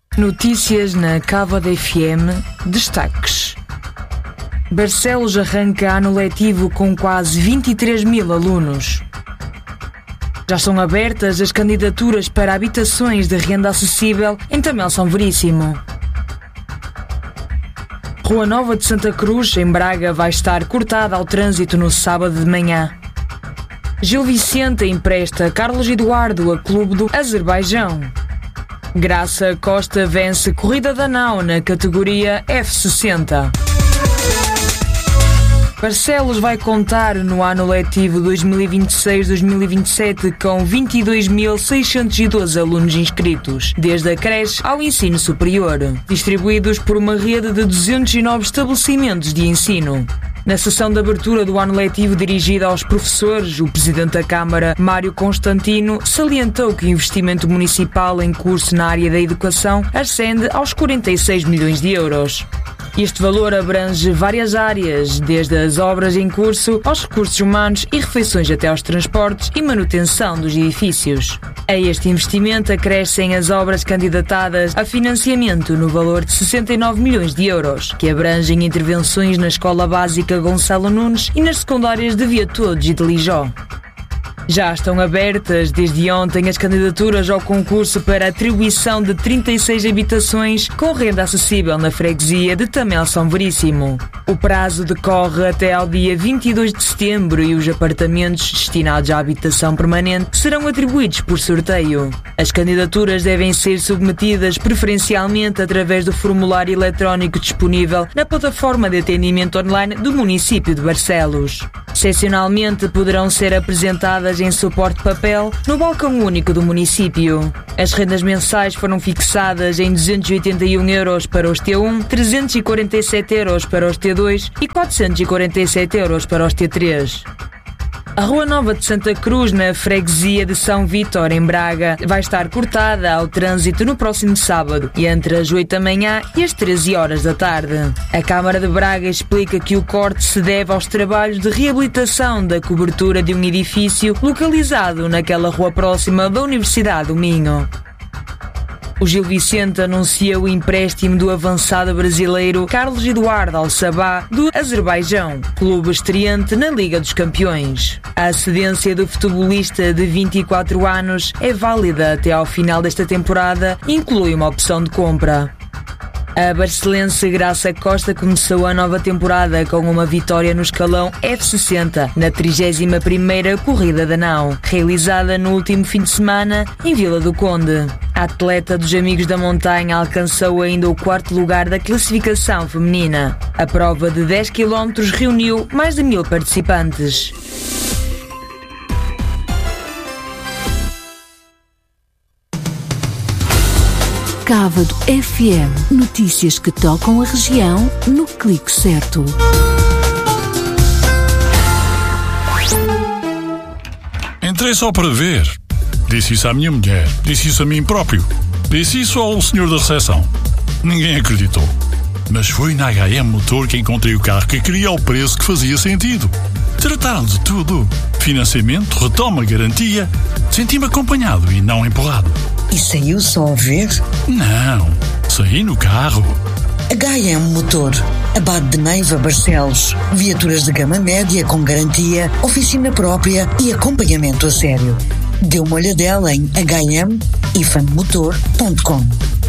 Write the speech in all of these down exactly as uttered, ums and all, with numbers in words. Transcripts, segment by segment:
Notícias na Cávado F M. Destaques. Barcelos arranca ano letivo com quase vinte e três mil alunos. Já estão abertas as candidaturas para habitações de renda acessível em Tamel São Veríssimo. Rua Nova de Santa Cruz, em Braga, vai estar cortada ao trânsito no sábado de manhã. Gil Vicente empresta Carlos Eduardo a clube do Azerbaijão. Graça Costa vence Corrida da Nau na categoria F sessenta. Barcelos vai contar no ano letivo dois mil e vinte e seis dois mil e vinte e sete com vinte e dois mil seiscentos e doze alunos inscritos, desde a creche ao ensino superior, distribuídos por uma rede de duzentos e nove estabelecimentos de ensino. Na sessão de abertura do ano letivo dirigida aos professores, o Presidente da Câmara, Mário Constantino, salientou que o investimento municipal em curso na área da educação ascende aos quarenta e seis milhões de euros. Este valor abrange várias áreas, desde as obras em curso, aos recursos humanos e refeições até aos transportes e manutenção dos edifícios. A este investimento acrescem as obras candidatadas a financiamento no valor de sessenta e nove milhões de euros, que abrangem intervenções na Escola Básica Gonçalo Nunes e nas secundárias de Via Todos e de Lijó. Já estão abertas desde ontem as candidaturas ao concurso para a atribuição de trinta e seis habitações com renda acessível na freguesia de Tamel São Veríssimo. O prazo decorre até ao dia vinte e dois de setembro e os apartamentos destinados à habitação permanente serão atribuídos por sorteio. As candidaturas devem ser submetidas preferencialmente através do formulário eletrónico disponível na plataforma de atendimento online do município de Barcelos. Excepcionalmente poderão ser apresentadas em suporte papel no balcão único do município. As rendas mensais foram fixadas em duzentos e oitenta e um euros para os T um, trezentos e quarenta e sete euros para os T dois e quatrocentos e quarenta e sete euros para os T três. A Rua Nova de Santa Cruz, na freguesia de São Vítor, em Braga, vai estar cortada ao trânsito no próximo sábado, entre as oito da manhã e as treze horas da tarde. A Câmara de Braga explica que o corte se deve aos trabalhos de reabilitação da cobertura de um edifício localizado naquela rua próxima da Universidade do Minho. O Gil Vicente anuncia o empréstimo do avançado brasileiro Carlos Eduardo ao Sabah do Azerbaijão, clube estreante na Liga dos Campeões. A cedência do futebolista de vinte e quatro anos é válida até ao final desta temporada e inclui uma opção de compra. A barcelense Graça Costa começou a nova temporada com uma vitória no escalão F sessenta, na trigésima primeira Corrida da Nau, realizada no último fim de semana em Vila do Conde. A atleta dos Amigos da Montanha alcançou ainda o quarto lugar da classificação feminina. A prova de dez quilómetros reuniu mais de mil participantes. Cávado F M. Notícias que tocam a região no clique certo. Entrei só para ver. Disse isso à minha mulher. Disse isso a mim próprio. Disse isso ao senhor da recepção. Ninguém acreditou. Mas foi na H M Motor que encontrei o carro que queria ao preço que fazia sentido. Trataram de tudo. Financiamento, retoma, garantia. Senti-me acompanhado e não empurrado. E saiu só a ver? Não, saí no carro. H M Motor, Abade de Neiva, Barcelos. Viaturas de gama média com garantia, oficina própria e acompanhamento a sério. Dê uma olhadela em h m ifan motor ponto com.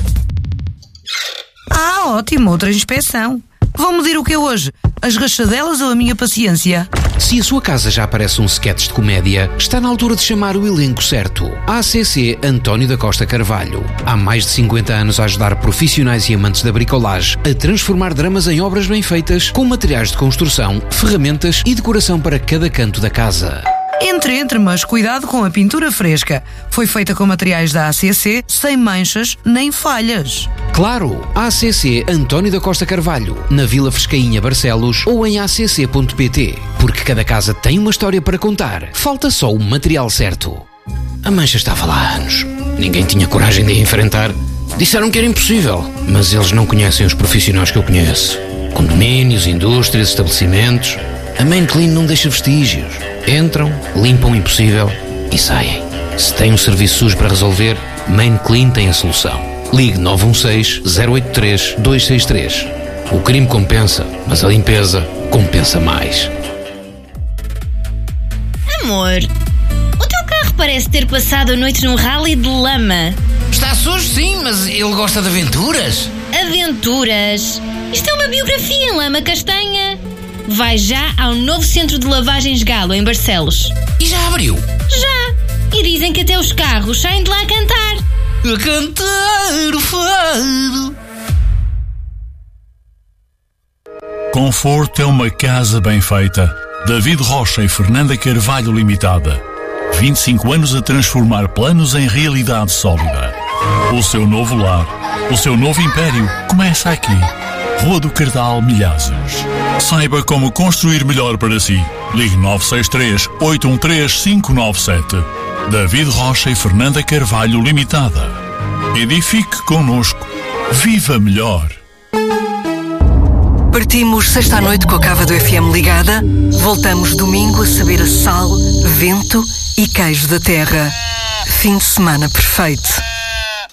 Ah, ótimo, outra inspeção. Vão medir o que é hoje? As rachadelas ou a minha paciência? Se a sua casa já parece um sketch de comédia, está na altura de chamar o elenco certo. A C C António da Costa Carvalho. Há mais de cinquenta anos a ajudar profissionais e amantes da bricolagem a transformar dramas em obras bem feitas, com materiais de construção, ferramentas e decoração para cada canto da casa. Entre, entre, mas cuidado com a pintura fresca. Foi feita com materiais da A C C, sem manchas nem falhas. Claro, A C C António da Costa Carvalho, na Vila Frescainha, Barcelos, ou em a c c ponto p t. Porque cada casa tem uma história para contar. Falta só o material certo. A mancha estava lá há anos. Ninguém tinha coragem de a enfrentar. Disseram que era impossível, mas eles não conhecem os profissionais que eu conheço. Condomínios, indústrias, estabelecimentos. A Main Clean não deixa vestígios. Entram, limpam o impossível e saem. Se tem um serviço sujo para resolver, Main Clean tem a solução. Ligue nove um seis, zero oito três, dois seis três. O crime compensa, mas a limpeza compensa mais. Amor, o teu carro parece ter passado a noite num rally de lama. Está sujo, sim, mas ele gosta de aventuras. Aventuras? Isto é uma biografia em lama castanha. Vai já ao novo centro de lavagens Galo, em Barcelos. E já abriu? Já. E dizem que até os carros saem de lá a cantar. A cantar o fado. Conforto é uma casa bem feita. David Rocha e Fernanda Carvalho Limitada. vinte e cinco anos a transformar planos em realidade sólida. O seu novo lar, o seu novo império começa aqui. Rua do Cardal, Milhazes. Saiba como construir melhor para si. Ligue nove seis três, oito um três, cinco nove sete. David Rocha e Fernanda Carvalho Limitada. Edifique connosco. Viva melhor. Partimos sexta à noite com a Cava do F M ligada. Voltamos domingo a saber a sal, vento e queijo da terra. Fim de semana perfeito.